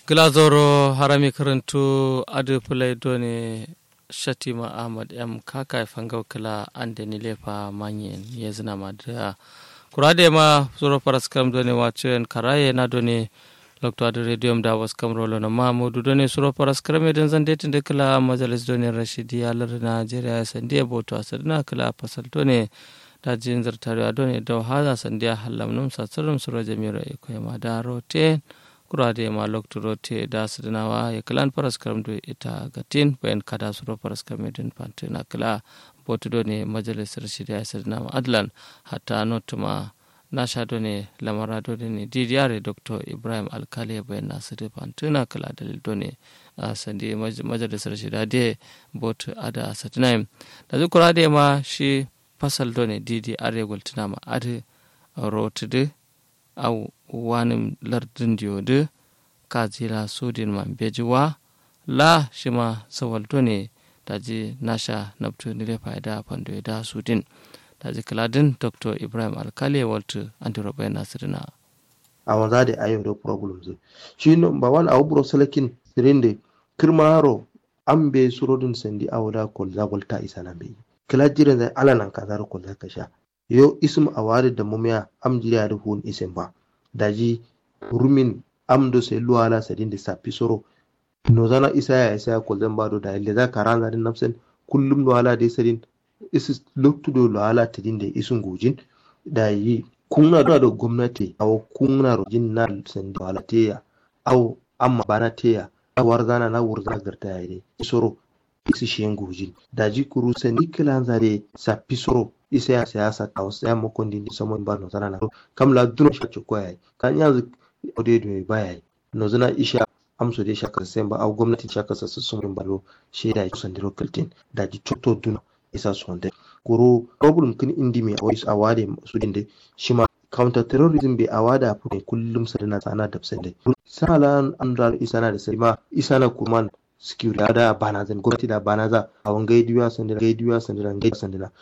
Glazoro harami karantu adu pulai doni Shatima Ahmad M kaka fangau kala ande nilefa manyen yezna madra kurade ma zoro paraskam doni wachen karaye na doni lokto adu radium da was kamrolo na mamudu doni suro paraskam eden zande tinde kala majalis doni Rashidi alar Nigeria sandiya boto asadna kala pasal doni da jinzar tare doni da haza sandiya halamnum satsarum suro jamiro ikoy madaro ten kurade ma loktoro te da sidnawa ya kalan paraskaram do ita gatin bayan kada suro paraskaram medin pantina kala botudo ne majalisar shirya sidnawa adlan hatta notuma nasha do ne lamara do ne didiyare dr ibrahim alkali bayan nasiru pantina kala dalil do ne sandi majalisar shirya de botu ada sidnaim da kurade ma shi fasal do ne didi are gultina ma ade rotude au wani lardin diyodu kazila sudin man bejiwa la shima sawalto ne daji nasha nabtu nile faida pando da sudin daji kaladin dr ibrahim alkali waltu antirobai nasirina a wanza da ayo da problems shi number 1 a ubro salakin sirinde kirmaro ambe surodin sandi awda kolza golta isana be kalajiran da alanan kazar kolza kasha yo ism awari da mumiya amjiriya da hun isin ba daji rumin amdo sai luwala sadin da safi soro no zana isa kolzan bado da ile za karan zadin nafsin kullum luwala dai sadin isis loktudo luwala tadin da isun gujin da yi kunna da gwamnati aw kunna rojin na sandi wala teya aw amma bana teya awar zana na wurza garta yayi soro isi shen gujin daji kuru sandi kilan zare safi soro isa ya siyasa ta wasu ya makon din saman ba no zana na kamla duno shi ko yayi kan yanzu ode do baya no zana isha amso de shaka sai ba au gwamnati shaka sa sun balo sheda yi sandiro kaltin da ji toto duna isa sonde kuro problem kin indi me always awade su dinde shima counter terrorism be awada fu kullum sadana tsana da sande salan amdal isana da sai ma isana kuman security da bana zan gwamnati da bana za a wangai duya sandira